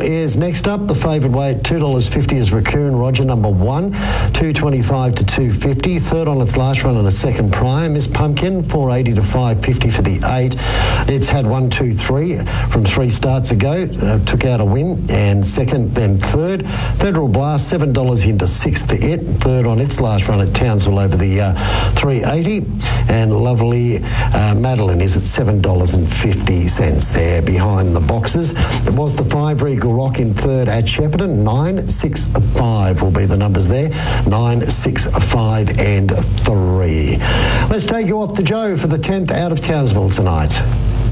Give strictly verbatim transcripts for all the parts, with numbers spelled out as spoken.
is next up. The favourite weight, two dollars fifty is Raccoon Roger, number one, two twenty-five to two fifty. Third on its last run and a second prior, Miss Pumpkin, four eighty to five fifty for the eight. It's had one, two, three from three starts ago. Uh, took out a win, and second, then third. Federal Blast, seven dollars into six for it. Third on its last run at Townsville over the uh, three eighty. And lovely uh, Madeline is at seven dollars fifty there behind the boxes. It was the five Regal Rock in third at Shepparton. nine, six, five will be the numbers there. nine, six, five and three. Let's take you off to Joe for the tenth out of Townsville tonight.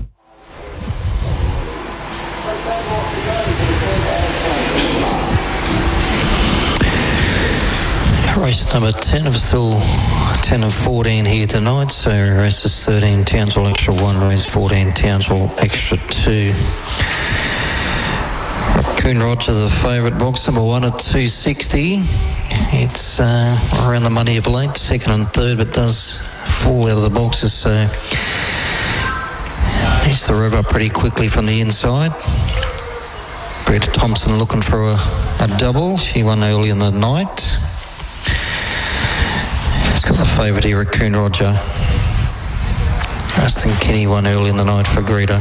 Race number ten of still ten of fourteen here tonight. So races thirteen Townsville Extra one, race fourteen Townsville Extra two. Raccoon Roger, the favourite, box number one at two sixty. It's uh, around the money of late, second and third, but does fall out of the boxes, so needs to rev up pretty quickly from the inside. Greta Thompson looking for a, a double. She won early in the night. It's got the favourite here, Raccoon Roger. Aston Kinney won early in the night for Greta.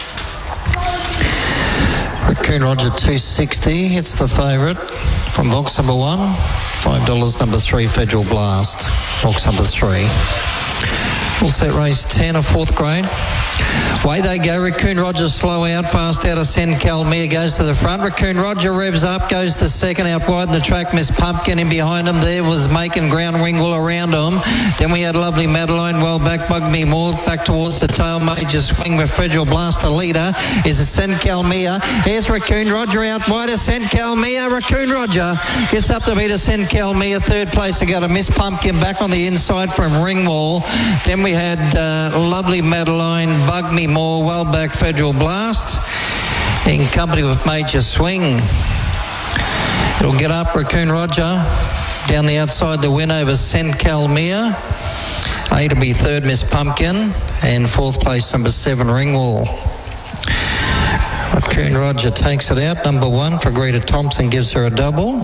Raccoon Roger two sixty, it's the favourite from box number one. five dollars number three, Federal Blast, box number three. Full set race ten of fourth grade. Way they go. Raccoon Roger slow out, fast out of Send Calmere, goes to the front. Raccoon Roger revs up, goes to second, out wide in the track. Miss Pumpkin in behind him there was making ground, Ringwell around him. Then we had lovely Madeline well back, Bug Me More back towards the tail. Major Swing with Federal Blast. The leader is a Send Calmere. Here's Raccoon Roger out wide of Send Calmere. Raccoon Roger gets up to beat a Send Calmere. Third place to go to Miss Pumpkin back on the inside from Ringwall. Then we had uh, lovely Madeline, Bug Me More, well back Federal Blast in company with Major Swing. It'll get up Raccoon Roger down the outside to win over Send Calmere. Eight will be third, Miss Pumpkin, and fourth place number seven, Ringwall. Raccoon Roger takes it out. Number one for Greta Thompson gives her a double.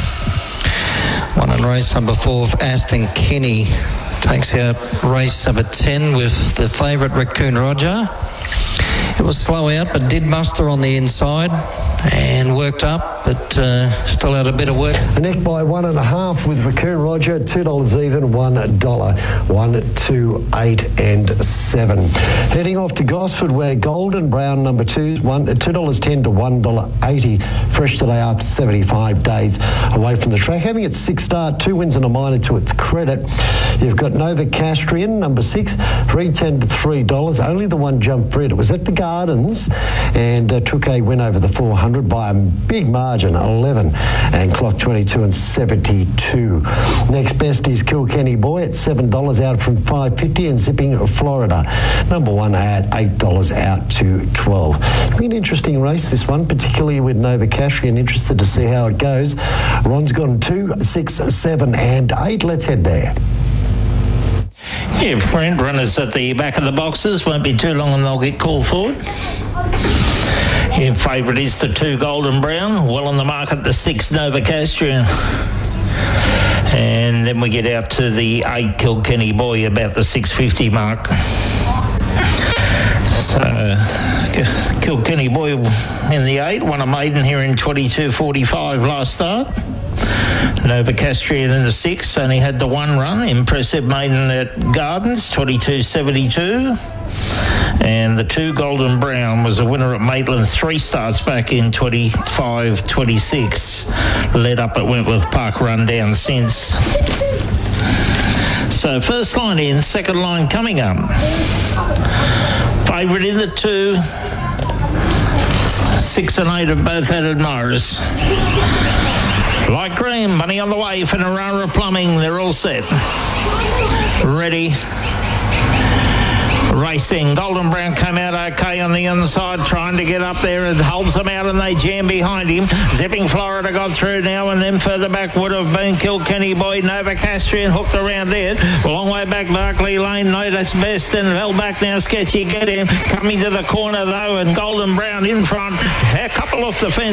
One in race number four of Aston Kinney takes out race number ten with the favourite Raccoon Roger. It was slow out but did muster on the inside and worked up, but uh, still had a bit of work. The neck by one and a half with Raccoon Roger, two dollars even, one dollar, one, two, eight and seven. Heading off to Gosford where Golden Brown number two, one, two dollars ten to one dollar eighty, fresh today after seventy-five days away from the track. Having its sixth start, two wins and a minor to its credit. You've got Nova Castrian, number six, three ten to three dollars. Only the one jumped for it. It was at the Gardens and uh, took a win over the four hundred by a big margin, eleven, and clocked twenty-two and seventy-two. Next best is Kilkenny Boy at seven dollars out from five fifty and zipping Florida. Number one at eight dollars out to twelve. It'll be an interesting race, this one, particularly with Nova Castrian. Interested to see how it goes. Ron's gone two, six, seven and eight. Let's head there. Yeah, friend, runners at the back of the boxes. Won't be too long and they'll get called forward. Your favourite is the two Golden Brown. Well on the market, the six Nova Castrian. And then we get out to the eight Kilkenny Boy, about the six fifty mark. So, Kilkenny Boy in the eight, won a maiden here in twenty-two forty-five last start. Nova Castrian in the six, only had the one run. Impressive maiden at Gardens, twenty-two seventy-two. And the two Golden Brown was a winner at Maitland three starts back in twenty-five twenty-six. Led up at Wentworth Park, run down since. So first line in, second line coming up. Favourite in the two. Six and eight have both had admirers. Light green, money on the way for Narara Plumbing. They're all set. Ready. Racing. Golden Brown came out okay on the inside, trying to get up there and holds them out and they jam behind him. Zipping Florida got through now, and then further back would have been Kilkenny Boy. Nova Castrian hooked around it. A long way back, Barclay Lane, notice best and held back now. Sketchy get him. Coming to the corner though, and Golden Brown in front. A couple off the fence.